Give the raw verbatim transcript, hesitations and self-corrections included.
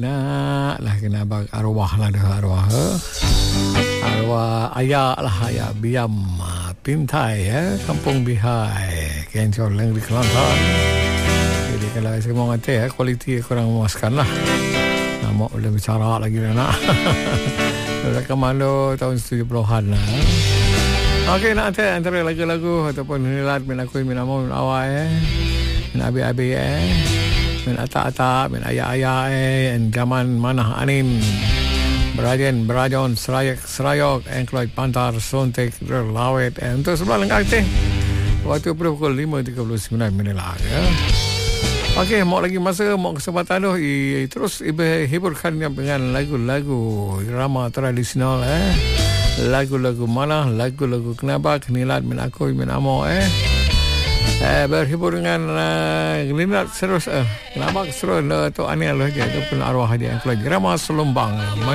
Nak lah kena bag arwah lah dah arwah. Eh? Arwah ayah lah ayah biam Pintai ya, Kampung Bihai, Kencol yang di Kelantan. Jadi kalau saya mau ngata ya, kualiti kurang memuaskan lah. Nah, mau boleh bicara lagi lah nak. Sudah kemana tahun tujuh puluhan lah. Okey, nak ngata antara lagu-lagu ataupun nilat min aku min amu min awak eh. Min abi-abi eh. Min atak-atak, min ayah-ayah eh. Dan zaman manah anin. Berajan, berajon, serayak, serayok, engkloid, pantar, sontek, lawet. Eh, untuk sebelah lengkap teh. Waktu pukul lima tiga puluh sembilan minit lah. Ya. Okey, mau lagi masa, mau kesempatan tu. I, terus ibu hiburkan dengan lagu-lagu drama tradisional. Eh. Lagu-lagu mana, lagu-lagu kenapa, kenilat, min aku, min amo. Eh. Eh, berhibur dengan uh, kenilat terus. Eh. Kenapa terus uh, tu aneh lah je. Itu pun arwah dia. Engkloid, drama Selumbang.